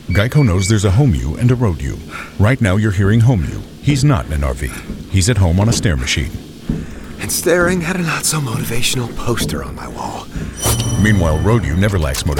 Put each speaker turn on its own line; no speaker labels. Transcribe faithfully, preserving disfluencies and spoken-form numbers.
Geico knows there's a home you and a road you. Right now you're hearing home you. He's not in an R V. He's at home on a stair machine.
And staring at a not-so-motivational poster on my wall.
Meanwhile, road you never lacks motivation.